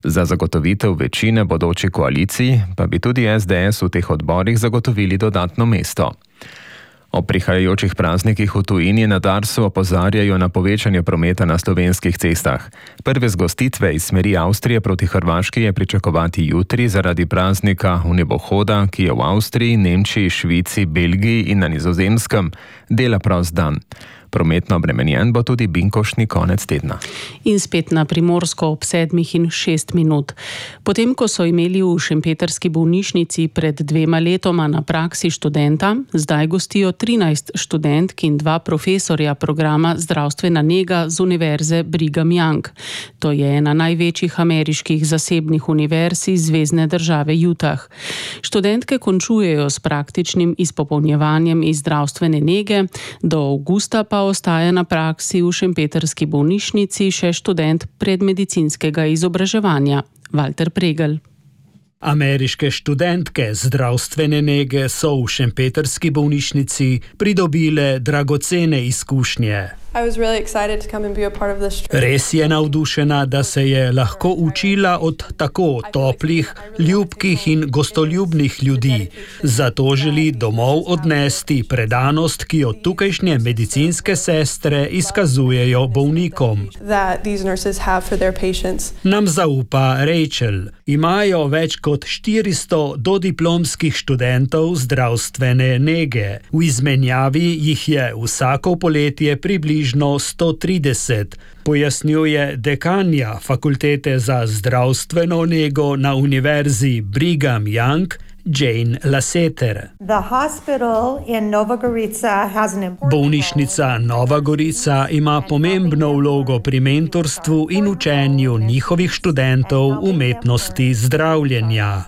Za zagotovitev večine bodoči koaliciji pa bi tudi SDS v teh odborih zagotovili dodatno mesto. O prihajajočih praznikih v tujini na Darsu opozarjajo na povečanje prometa na slovenskih cestah. Prve zgostitve iz smeri Avstrije proti Hrvaški je pričakovati jutri zaradi praznika vnebohoda, ki je v Avstriji, Nemčiji, Švici, Belgiji in na Nizozemskem dela prost dan. Prometno obremenjen bo tudi binkoštni konec tedna. In spet na Primorsko ob 7:06. Potem, ko so imeli v šempetrski bolnišnici pred 2 letoma na praksi študenta, zdaj gostijo 13 študentk in 2 profesorja programa zdravstvena nega z univerze Brigham Young. To je ena največjih ameriških zasebnih univerz iz zvezne države Utah. Študentke končujejo s praktičnim izpopolnjevanjem iz zdravstvene nege, do avgusta pa ostaja na praksi v šempetrski bolnišnici še študent predmedicinskega izobraževanja, Walter Pregel. Ameriške študentke zdravstvene nege so v šempetrski bolnišnici pridobile dragocene izkušnje. Res je navdušena, da se je lahko učila od tako toplih, ljubkih in gostoljubnih ljudi. Zato želi domov odnesti predanost, ki jo tukajšnje medicinske sestre izkazujejo bolnikom. Nam zaupa Rachel. Imajo več kot 400 dodiplomskih študentov zdravstvene nege. V izmenjavi jih je vsako poletje približno 130, pojasnjuje dekanja Fakultete za zdravstveno nego na univerzi Brigham Young, Jane Lasseter. Bolnišnica Nova Gorica ima pomembno vlogo pri mentorstvu in učenju njihovih študentov umetnosti zdravljenja.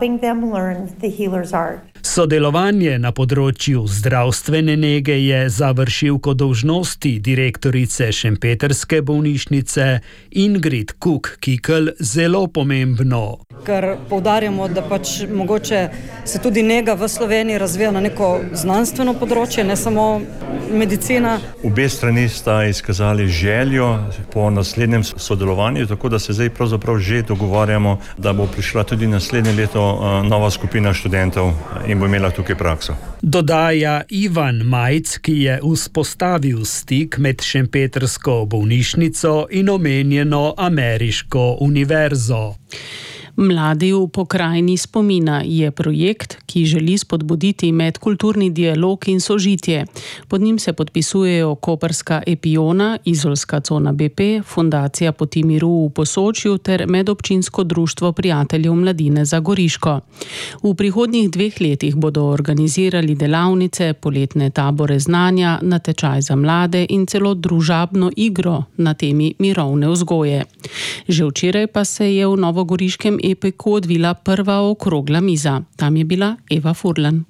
Sodelovanje na področju zdravstvene nege je za vršilko dolžnosti direktorice šempetrske bolnišnice Ingrid Kuk-Kikl zelo pomembno. Ker poudarjamo, da pač mogoče se tudi nega v Sloveniji razvija na neko znanstveno področje, ne samo medicina. Obe strani sta izkazali željo po naslednjem sodelovanju, tako da se zdaj pravzaprav že dogovarjamo, da bo prišla tudi naslednje leto nova skupina študentov in bo imela tukaj prakso. Dodaja Ivan Majc, ki je vzpostavil stik med šempetrsko bolnišnico in omenjeno ameriško univerzo. Mladi v pokrajini spomina je projekt, ki želi spodbuditi medkulturni dialog in sožitje. Pod njim se podpisujejo Koprska Epiona, Izolska cona BP, Fundacija Poti miru v Posočju ter Medobčinsko društvo prijateljev mladine za Goriško. V prihodnjih 2 letih bodo organizirali delavnice, poletne tabore znanja, natečaj za mlade in celo družabno igro na temi mirovne vzgoje. Že včeraj pa se je v novogoriškem EPK odvila prva okrogla miza. Tam je bila Eva Furlan.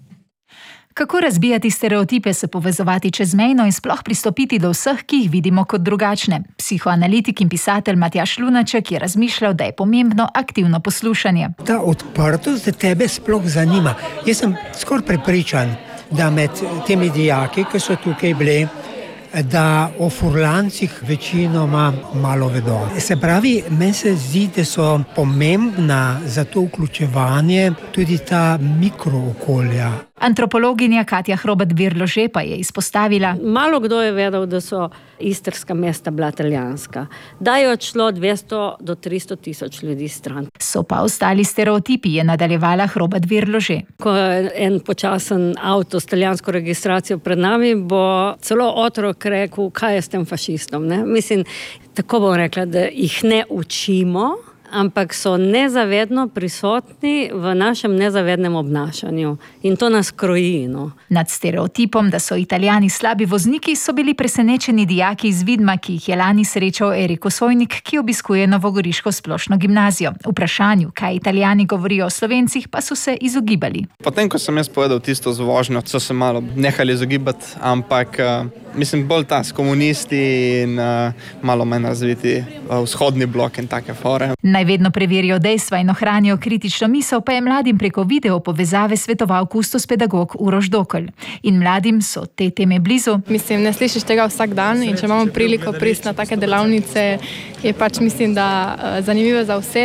Kako razbijati stereotipe, se povezovati čezmejno in sploh pristopiti do vseh, ki jih vidimo kot drugačne? Psihoanalitik in pisatelj Matjaž Lunaček je razmišljal, da je pomembno aktivno poslušanje. Ta odprtost, da tebe sploh zanima. Jaz sem skoraj prepričan, da med temi dijaki, ki so tukaj bili, da o Furlancih večinoma malo vedo. Se pravi, meni se zdi, da so pomembna za to vključevanje tudi ta mikrookolja. Antropologinja Katja Hrovat-Birlože pa je izpostavila: malo kdo je vedel, da so istrska mesta bila italijanska. Da je odšlo 200 do 300 tisoč ljudi stran. So pa ostali stereotipi, je nadaljevala Hrovat-Birlože. Ko je en počasen avto s italijansko registracijo pred nami, bo celo otrok rekel, kaj je s tem fašistom. Ne? Mislim, tako bom rekla, da jih ne učimo, ampak so nezavedno prisotni v našem nezavednem obnašanju. In to nas kroji. No. Nad stereotipom, da so Italijani slabi vozniki, so bili presenečeni dijaki iz Vidma, ki jih je lani srečal Erik Osojnik, ki obiskuje novogoriško splošno gimnazijo. Vprašanju, kaj Italijani govorijo o Slovencih, pa so se izogibali. Potem, ko sem jaz povedal tisto z vožnjo, so se malo nehali izogibati, ampak mislim, bolj ta s komunisti in malo manj razviti vzhodni blok in take fore. Naj vedno preverijo dejstva in ohranijo kritično misel, pa je mladim preko video povezave svetoval kustos pedagog Uroš Dokl. In mladim so te teme blizu. Mislim, ne slišiš tega vsak dan in če imamo priliko priti na take delavnice, je pač mislim, da zanimivo za vse.